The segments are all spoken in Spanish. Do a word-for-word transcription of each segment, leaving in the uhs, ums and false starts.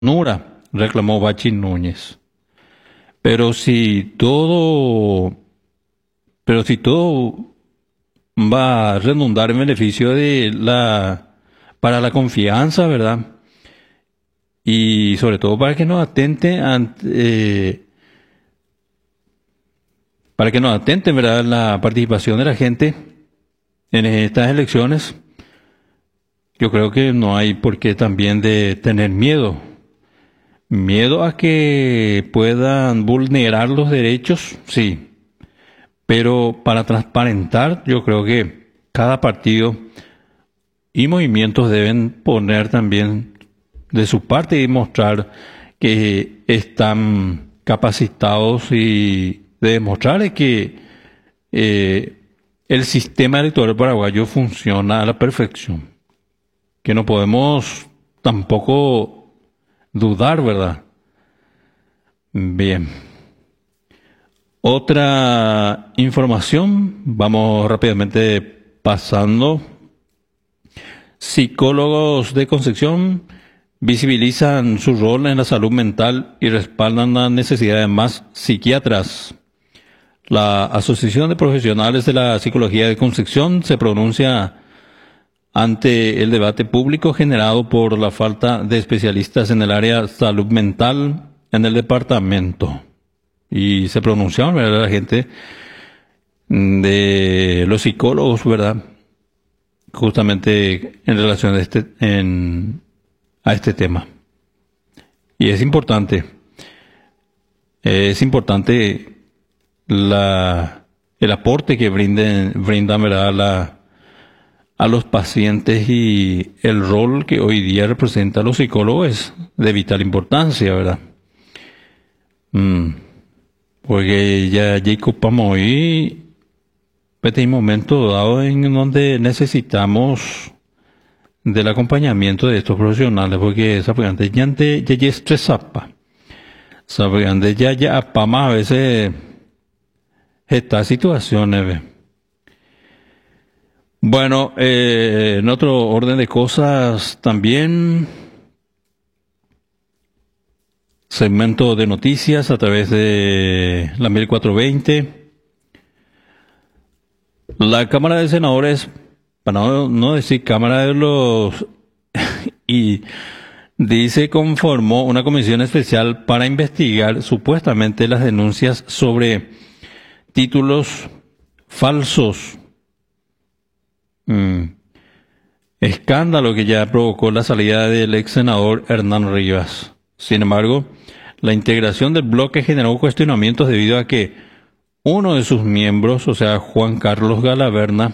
Nura, reclamó Bachi Núñez. Pero si todo, pero si todo va a redundar en beneficio de la, para la confianza, ¿verdad? Y sobre todo para que no atente ante, eh, para que no atente, ¿verdad?, la participación de la gente en estas elecciones. Yo creo que no hay por qué también de tener miedo. Miedo a que puedan vulnerar los derechos, sí. Pero para transparentar, yo creo que cada partido y movimientos deben poner también de su parte y mostrar que están capacitados y demostrar que eh, el sistema electoral paraguayo funciona a la perfección. Que no podemos tampoco dudar, ¿verdad? Bien. Otra información, vamos rápidamente pasando. Psicólogos de Concepción visibilizan su rol en la salud mental y respaldan la necesidad de más psiquiatras. La Asociación de Profesionales de la Psicología de Concepción se pronuncia ante el debate público generado por la falta de especialistas en el área salud mental en el departamento. Y se pronunciaron, ¿verdad?, la gente de los psicólogos, ¿verdad?, justamente en relación a este, en, a este tema. Y es importante, es importante la, el aporte que brinden, brindan, ¿verdad?, la a los pacientes, y el rol que hoy día representa los psicólogos es de vital importancia, ¿verdad? Mm, porque ya Jacob Pamo hoy este un momento dado en donde necesitamos del acompañamiento de estos profesionales, porque esa antes ya ya ya estresapa, sabe ya ya apama a veces estas situaciones, ¿ve? Bueno, eh, en otro orden de cosas también, segmento de noticias a través de la mil cuatrocientos veinte. La Cámara de Senadores, para no, no decir Cámara de los... y dice conformó una comisión especial para investigar supuestamente las denuncias sobre títulos falsos. Mm. Escándalo que ya provocó la salida del ex senador Hernán Rivas. Sin embargo, la integración del bloque generó cuestionamientos debido a que uno de sus miembros, o sea, Juan Carlos Galaverna,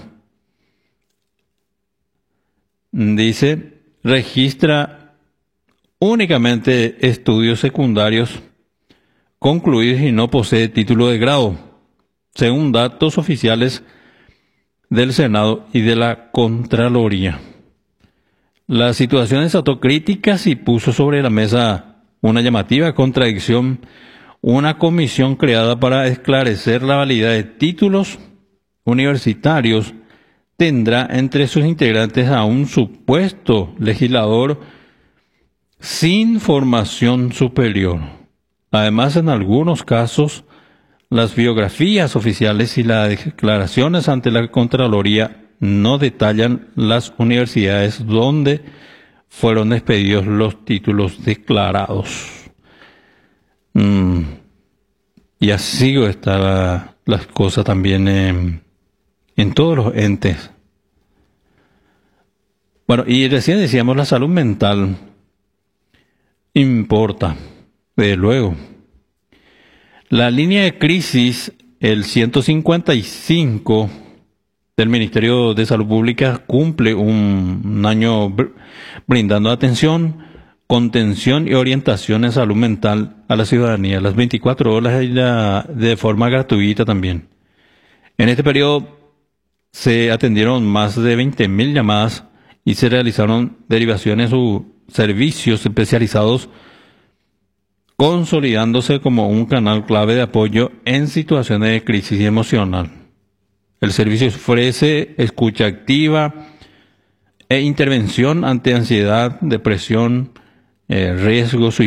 dice, registra únicamente estudios secundarios concluidos y no posee título de grado, según datos oficiales del Senado y de la Contraloría. La situación desató críticas y puso sobre la mesa una llamativa contradicción: una comisión creada para esclarecer la validez de títulos universitarios tendrá entre sus integrantes a un supuesto legislador sin formación superior. Además, en algunos casos, las biografías oficiales y las declaraciones ante la Contraloría no detallan las universidades donde fueron expedidos los títulos declarados. Mm. Y así están la, las cosas también en, en todos los entes. Bueno, y recién decíamos, la salud mental importa, desde luego. La línea de crisis, el ciento cincuenta y cinco del Ministerio de Salud Pública, cumple un, un año br- brindando atención, contención y orientación en salud mental a la ciudadanía, las veinticuatro horas y la, de forma gratuita también. En este periodo se atendieron más de veinte mil llamadas y se realizaron derivaciones u servicios especializados, consolidándose como un canal clave de apoyo en situaciones de crisis emocional. El servicio ofrece escucha activa e intervención ante ansiedad, depresión, eh, riesgo